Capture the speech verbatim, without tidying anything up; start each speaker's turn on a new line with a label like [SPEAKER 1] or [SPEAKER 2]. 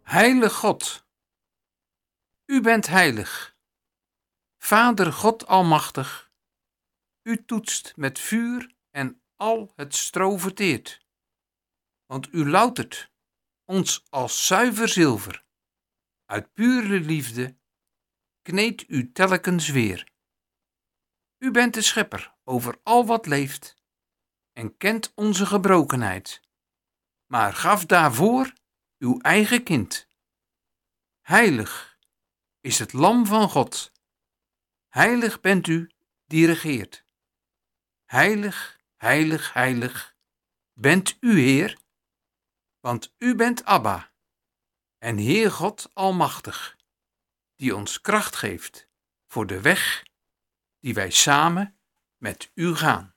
[SPEAKER 1] Heilig God, u bent heilig. Vader God almachtig, u toetst met vuur en al het stro verteert. Want u loutert ons als zuiver zilver. Uit pure liefde kneedt u telkens weer. U bent de schepper over al wat leeft en kent onze gebrokenheid, maar gaf daarvoor uw eigen kind. Heilig is het lam van God. Heilig bent u die regeert. Heilig, heilig, heilig bent u Heer, want u bent Abba en Heer God almachtig, die ons kracht geeft voor de weg die wij samen met u gaan.